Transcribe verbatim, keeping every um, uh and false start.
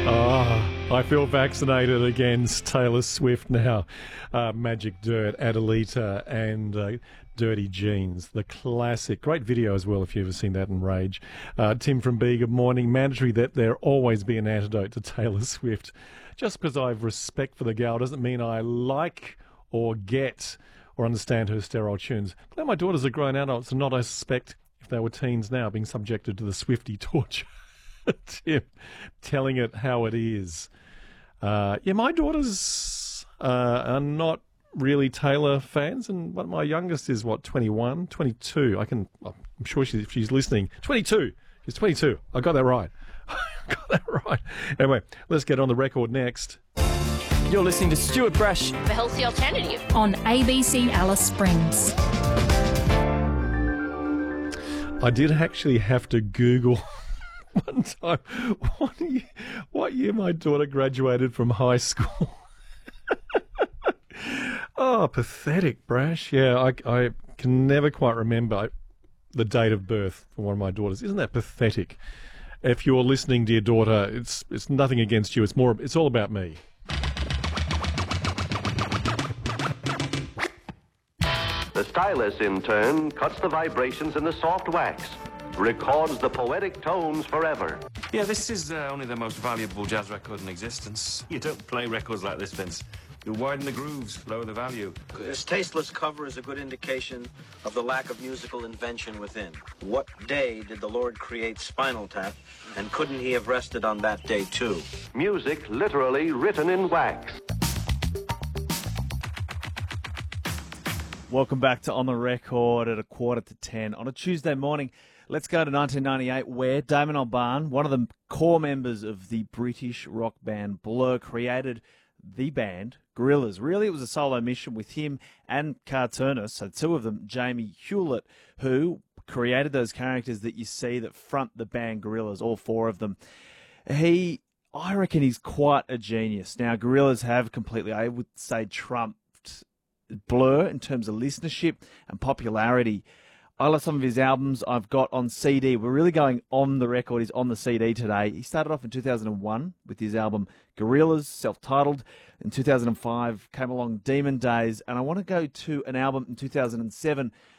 Oh, I feel vaccinated against Taylor Swift now. Uh, Magic Dirt, Adelita, and uh, Dirty Jeans, the classic. Great video as well if you've ever seen that in Rage. Uh, Tim from B, good morning. Mandatory that there always be an antidote to Taylor Swift. Just because I have respect for the gal doesn't mean I like or get or understand her sterile tunes. Glad my daughters are grown adults and not, I suspect, if they were teens now, being subjected to the Swiftie torture. Tim, telling it how it is. Uh, yeah, my daughters uh, are not really Taylor fans, and what my youngest is, what, twenty-one, twenty-two. I can, I'm sure she, if she's listening, twenty-two. She's twenty-two. I got that right. I got that right. Anyway, let's get on the record next. You're listening to Stuart Brash. The healthy alternative. On A B C Alice Springs. I did actually have to Google one time what year, what year my daughter graduated from high school. Oh, pathetic, Brash. Yeah, I, I can never quite remember the date of birth for one of my daughters. Isn't that pathetic? If you're listening, dear daughter, it's it's nothing against you. It's more. It's all about me. The stylus, in turn, cuts the vibrations in the soft wax, records the poetic tones forever. Yeah, this is uh, only the most valuable jazz record in existence. You don't play records like this, Vince. You widen the grooves, lower the value. This tasteless cover is a good indication of the lack of musical invention within. What day did the Lord create Spinal Tap, and couldn't he have rested on that day too? Music literally written in wax. Welcome back to On the Record at a quarter to ten on a Tuesday morning. Let's go to nineteen ninety-eight, where Damon Albarn, one of the core members of the British rock band Blur, created the band Gorillaz. Really, it was a solo mission with him and cartoonist, so two of them, Jamie Hewlett, who created those characters that you see that front the band Gorillaz, all four of them. He, I reckon he's quite a genius. Now, Gorillaz have completely, I would say, trumped Blur in terms of listenership and popularity. I love some of his albums I've got on C D. We're really going on the record. He's on the C D today. He started off in two thousand one with his album Gorillaz, self-titled. In two thousand five came along Demon Days. And I want to go to an album in two thousand seven